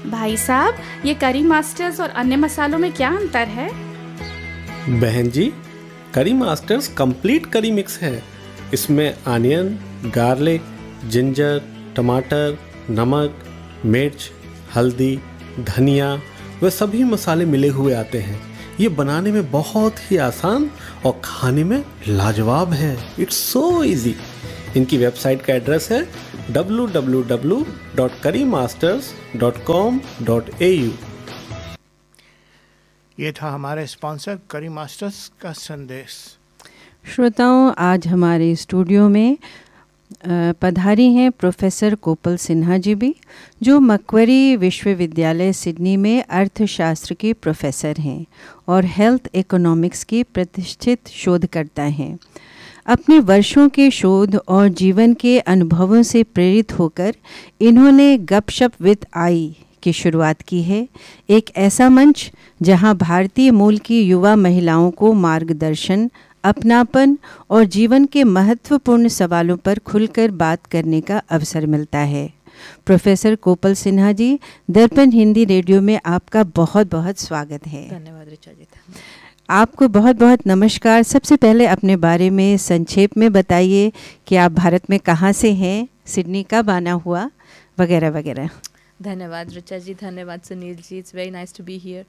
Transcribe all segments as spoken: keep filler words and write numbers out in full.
भाई साहब, ये करी मास्टर्स और अन्य मसालों में क्या अंतर है? बहन जी, करी मास्टर्स कंप्लीट करी मिक्स है। इसमें अनियन, गार्लिक, जिंजर, टमाटर, नमक, मिर्च, हल्दी, धनिया वे सभी मसाले मिले हुए आते हैं। ये बनाने में बहुत ही आसान और खाने में लाजवाब है। It's so easy. इनकी वेबसाइट का एड्रेस है डब्ल्यू डब्ल्यू डब्ल्यू डॉट करी masters dot com dot A you. ये था हमारे स्पॉन्सर करी मास्टर्स का संदेश। श्रोताओं, आज हमारे स्टूडियो में पधारी हैं प्रोफेसर कोपल सिन्हा जी भी, जो मक्वरी विश्वविद्यालय सिडनी में अर्थशास्त्र के प्रोफेसर हैं और हेल्थ इकोनॉमिक्स के प्रतिष्ठित शोधकर्ता हैं। अपने वर्षों के शोध और जीवन के अनुभवों से प्रेरित होकर इन्होंने गपशप विद आई की शुरुआत की है, एक ऐसा मंच जहां भारतीय मूल की युवा महिलाओं को मार्गदर्शन, अपनापन और जीवन के महत्वपूर्ण सवालों पर खुलकर बात करने का अवसर मिलता है। प्रोफेसर कोपल सिन्हा जी, दर्पण हिंदी रेडियो में आपका बहुत बहुत स्वागत है। धन्यवाद ऋचा जी। आपको बहुत बहुत नमस्कार। सबसे पहले अपने बारे में संक्षेप में बताइए कि आप भारत में कहाँ से हैं, सिडनी कब आना हुआ, वगैरह वगैरह। धन्यवाद ऋचा जी, धन्यवाद Sunil ji, it's very nice to be here.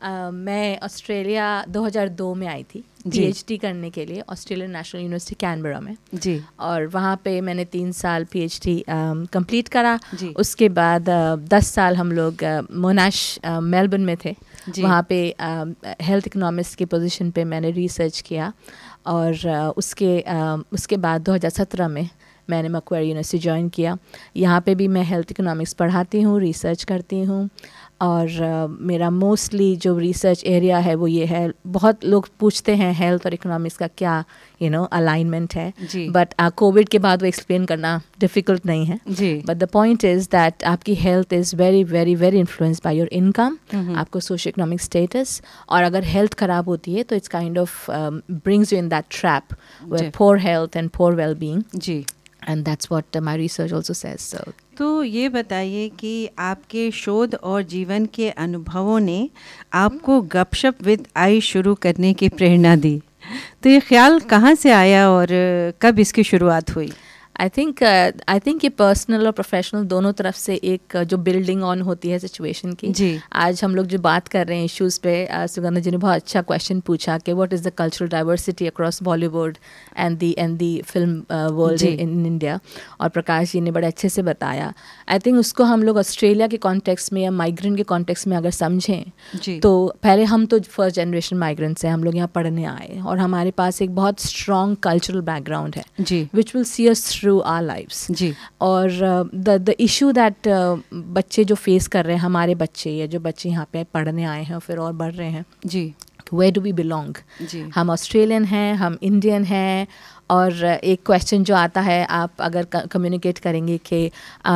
मैं ऑस्ट्रेलिया दो हज़ार दो में आई थी पीएचडी करने के लिए, ऑस्ट्रेलियन नेशनल यूनिवर्सिटी कैनबरा में जी। और वहाँ पे मैंने तीन साल पीएचडी कंप्लीट करा जी। उसके बाद uh, दस साल हम लोग मोनाश uh, मेलबर्न में थे। वहाँ पे हेल्थ uh, इकोनॉमिक्स की पोजीशन पे मैंने रिसर्च किया और uh, उसके uh, उसके बाद दो हज़ार सत्रह में मैंने मक्वारी यूनिवर्सिटी ज्वाइन किया। यहाँ पे भी मैं हेल्थ इकोनॉमिक्स पढ़ाती हूँ, रिसर्च करती हूँ और uh, मेरा मोस्टली जो रिसर्च एरिया है वो ये है। बहुत लोग पूछते हैं हेल्थ और इकोनॉमिक्स का क्या यू नो अलाइनमेंट है, बट कोविड के बाद वो एक्सप्लेन करना डिफ़िकल्ट नहीं है। But the point is that आपकी health is very very very influenced by your income, आपको सोशो इकोनॉमिक स्टेटस, और अगर हेल्थ ख़राब होती है तो it's kind of brings you in that trap where pour health and pour well being ji. And that's what uh, my research also says. So, तो ये बताइए कि आपके शोध और जीवन के अनुभवों ने आपको गपशप विद आई शुरू करने की प्रेरणा दी। तो ये ख्याल कहाँ से आया और कब इसकी शुरुआत हुई? आई थिंक आई थिंक ये पर्सनल और प्रोफेशनल दोनों तरफ से एक uh, जो बिल्डिंग ऑन होती है सिचुएशन की जी। आज हम लोग जो बात कर रहे हैं इश्यूज़ पे, uh, सुगंधा जी ने बहुत अच्छा क्वेश्चन पूछा कि what is the cultural diversity across Bollywood and the and the film world in India, और प्रकाश जी ने बड़े अच्छे से बताया। आई थिंक उसको हम लोग ऑस्ट्रेलिया के कॉन्टेक्स्ट में या माइग्रेंट के कॉन्टेक्स्ट में अगर समझें तो पहले हम तो फर्स्ट जनरेशन माइग्रेंट्स हैं, हम लोग यहाँ पढ़ने आए और हमारे पास एक बहुत स्ट्रॉन्ग कल्चरल बैकग्राउंड है which will see us through our lives जी। और द द इशू दैट बच्चे जो फेस कर रहे हैं, हमारे बच्चे या जो बच्चे यहाँ पे पढ़ने आए हैं और फिर और बढ़ रहे हैं जी, where do we belong? हम ऑस्ट्रेलियन हैं, हम इंडियन हैं, और एक क्वेश्चन जो आता है, आप अगर कम्युनिकेट करेंगे कि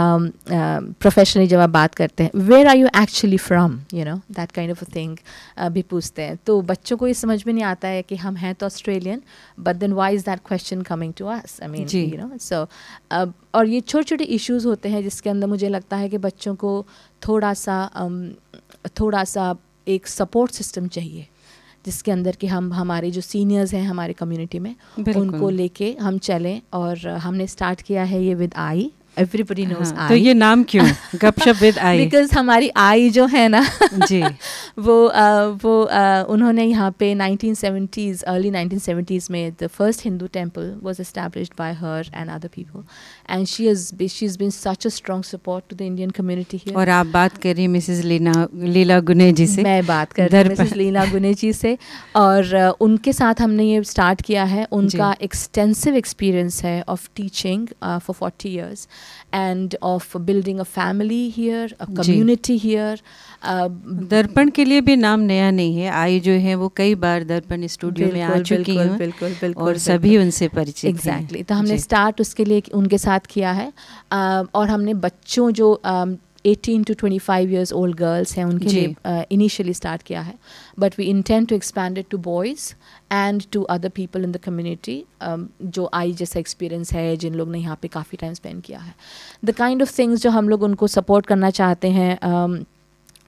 प्रोफेशनली जब आप बात करते हैं, where are you actually from, you know that kind of a thing भी पूछते हैं। तो बच्चों को ये समझ में नहीं आता है कि हम हैं तो Australian, but then why is that question coming to us, I mean you know. सो और ये छोटे छोटे इश्यूज़ होते हैं जिसके अंदर मुझे लगता है कि बच्चों को थोड़ा सा um, थोड़ा सा एक सपोर्ट सिस्टम चाहिए, जिसके अंदर कि हम हमारे जो सीनियर्स हैं हमारे कम्युनिटी में उनको लेके हम चलें। और हमने स्टार्ट किया है ये with I, everybody knows I. तो ये नाम क्यों गपशप विद आई? बिकॉज हमारी आई जो है ना जी वो आ, वो आ, उन्होंने यहाँ पे nineteen seventies early nineteen seventies में the first Hindu temple was established bye her and other people, and she is she is been such a strong support to the Indian community here. और आप बात कर रही हैं मिसेस लीना लीला गुने जी से? मैं बात कर रही हूँ मिसेस लीला गुने जी से, और uh, उनके साथ हमने ये स्टार्ट किया है। उनका एक्सटेंसिव एक्सपीरियंस है of teaching for forty years and of building a family here, a community here. uh, दर्पण के लिए भी नाम नया नहीं है, आई जो है वो कई बार दर्पण स्टूडियो में आ चुकी हैं बिल्कुल बिल्कुल और सभी उनसे परिचित हैं। एग्जैक्टली, तो हमने स्टार्ट उसके लिए उनके साथ किया है, uh, और हमने बच्चों जो um, eighteen to twenty-five years old girls हैं उनके लिए इनिशियली स्टार्ट किया है, but we intend to expand it to boys and to other people in the community जो आई जैसा एक्सपीरियंस है, जिन लोग ने यहाँ पे काफ़ी टाइम स्पेंड किया है। द काइंड ऑफ थिंग्स जो हम लोग उनको सपोर्ट करना चाहते हैं, um,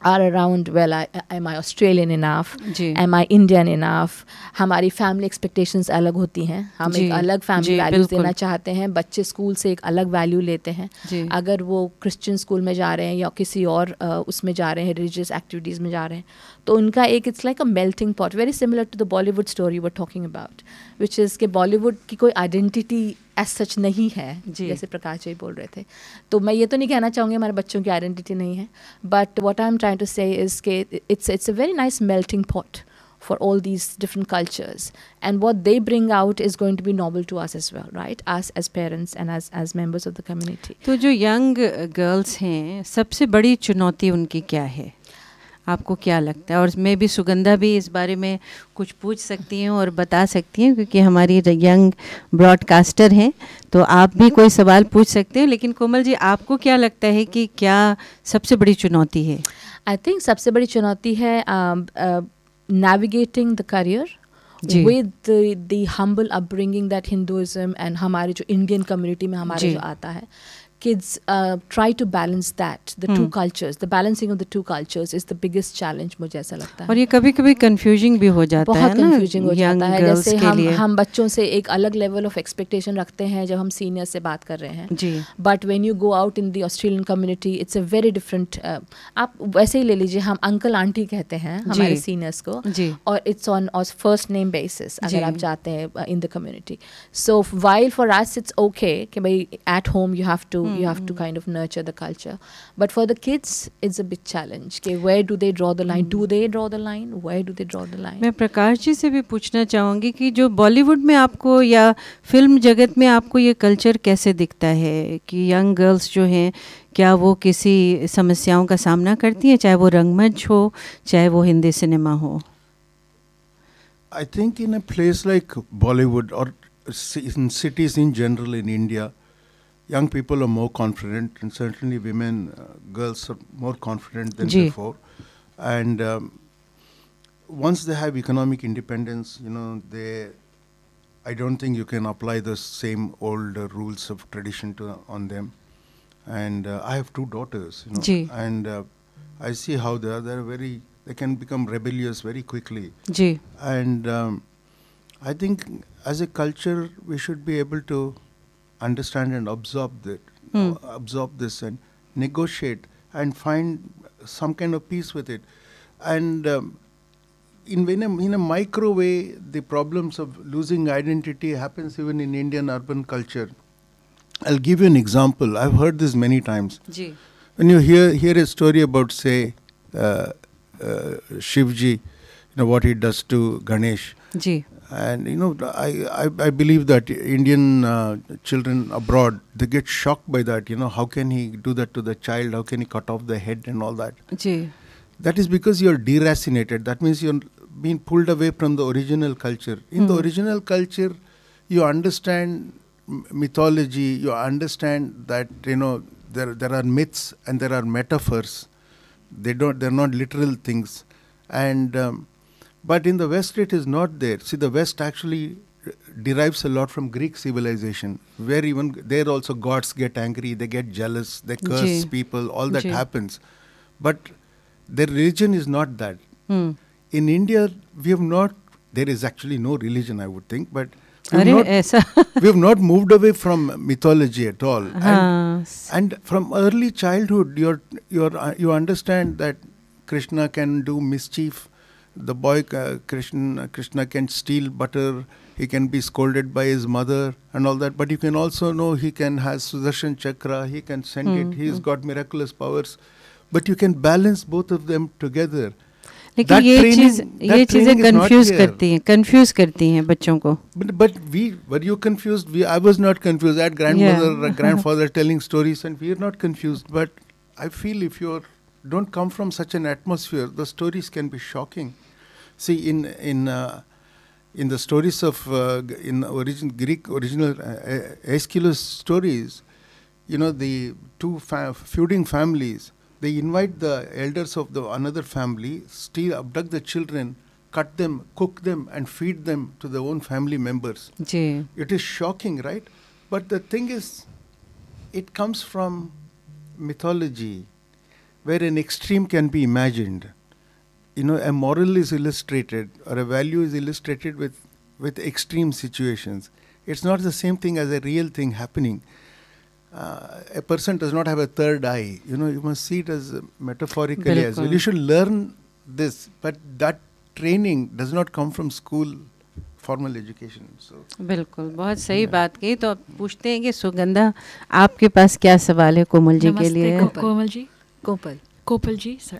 are around, well, I, am I Australian enough? Ji. Am I Indian enough? हमारी फैमिली एक्सपेक्टेशंस अलग होती हैं, हम एक अलग फैमिली वैल्यूज देना चाहते हैं, बच्चे स्कूल से एक अलग वैल्यू लेते हैं. अगर वो क्रिश्चियन स्कूल में जा रहे हैं या किसी और uh, उसमें जा रहे हैं, रिलीजियस एक्टिविटीज़ में जा रहे हैं, तो उनका एक it's like a melting pot, very similar to the Bollywood story were talking about, which is के बॉलीवुड की कोई आइडेंटिटी एज सच नहीं है, जैसे प्रकाश जी बोल रहे थे. तो मैं ये तो नहीं कहना चाहूँगी हमारे बच्चों की आइडेंटिटी नहीं है, but what I am trying to से इज़ के it's it's a very nice melting pot for all these different cultures, and what they bring out is going to be novel to us as well, right? Us as parents and as as members of the community. तो जो young girls हैं, सबसे बड़ी चुनौती उनकी क्या है, आपको क्या लगता है? और मैं भी, सुगंधा भी इस बारे में कुछ पूछ सकती हैं और बता सकती हैं, क्योंकि हमारी यंग ब्रॉडकास्टर हैं, तो आप भी कोई सवाल पूछ सकते हैं. लेकिन कोमल जी, आपको क्या लगता है कि क्या सबसे बड़ी चुनौती है? आई थिंक सबसे बड़ी चुनौती है uh, uh, navigating the career with the, the humble upbringing that Hinduism and हमारे जो Indian community में हमारे जो आता है. Kids uh, try to balance that, the hmm. two cultures, the balancing of the two cultures is the biggest challenge, मुझे ऐसा लगता है. और ये कभी कभी confusing भी हो जाता है ना, बहुत confusing हो जाता है. जैसे हम हम बच्चों से एक अलग level of expectation रखते हैं जब हम seniors से बात कर रहे हैं. जी. But when you go out in the Australian community, it's a very different. Uh, आप वैसे ही ले लीजिए, हम uncle auntie कहते हैं हमारे seniors को, और it's on on first name basis अगर आप जाते हैं uh, in the community. So while for us it's okay कि भाई at home you have to you have to kind of nurture the culture, but for the kids it's a big challenge. Okay, where do they draw the line? Do they draw the line? Where do they draw the line? मैं प्रकाश जी से भी पूछना चाहूँगी कि जो बॉलीवुड में आपको या फिल्म जगत में आपको ये कल्चर कैसे दिखता है कि यंग गर्ल्स जो हैं, क्या वो किसी समस्याओं का सामना करती हैं, चाहे वो रंगमंच हो, चाहे वो हिंदी सिनेमा हो? I think in a place like Bollywood or in cities in general in India, young people are more confident, and certainly women, uh, girls are more confident than Gee. before. And um, once they have economic independence, you know, they, I don't think you can apply the same old uh, rules of tradition to on them. And uh, I have two daughters, you know, Gee. and uh, I see how they are. They're very, they can become rebellious very quickly. Gee. And um, I think as a culture, we should be able to understand and absorb that, hmm. uh, absorb this and negotiate and find some kind of peace with it. And um, in, in, a, in a micro way, the problems of losing identity happens even in Indian urban culture. I'll give you an example. I've heard this many times. Gee. When you hear hear a story about, say, uh, uh, Shivji, you know, what he does to Ganesh. Gee. And, you know, I, I, I believe that Indian uh, children abroad, they get shocked by that. You know, how can he do that to the child? How can he cut off the head and all that? Gee. That is because you're deracinated. That means you're being pulled away from the original culture. In hmm. the original culture, you understand mythology, you understand that, you know, there there are myths and there are metaphors. They don't, they're not literal things. And... Um, But in the West, it is not there. See, the West actually derives a lot from Greek civilization, where even there also gods get angry, they get jealous, they curse Jee. people, all that Jee. happens. But their religion is not that. Hmm. In India, we have not, there is actually no religion, I would think, but we have, not, we have not moved away from mythology at all. And, and from early childhood, you're, you're, uh, you understand that Krishna can do mischief. The boy uh, Krishna, Krishna can steal butter, he can be scolded by his mother and all that, but you can also know he can have Sudarshan Chakra, he can send hmm. it, he's hmm. got miraculous powers, but you can balance both of them together. लेकिन ये चीज ये चीजें confuse करती हैं confuse करती हैं बच्चों को. But but we were you confused? We I was not confused. I had grandmother, yeah. grandfather telling stories, and we are not confused. But I feel if you don't come from such an atmosphere, the stories can be shocking. See, in in uh, in the stories of uh, in origin Greek original uh, Aeschylus stories, you know, the two fa- feuding families, they invite the elders of the another family, steal, abduct the children, cut them, cook them, and feed them to their own family members. Jee. It is shocking, right? But the thing is, it comes from mythology. where an extreme can be imagined. You know, a moral is illustrated or a value is illustrated with, with extreme situations. It's not the same thing as a real thing happening. Uh, a person does not have a third eye. You know, you must see it as uh, metaphorically as well. You should learn this, but that training does not come from school, formal education. So बिल्कुल, बहुत सही बात कही. तो अब पूछते हैं कि सुगंधा, आपके पास क्या सवाल है कोमल जी के लिए? कोमल जी. कोपल कोपल जी, सर.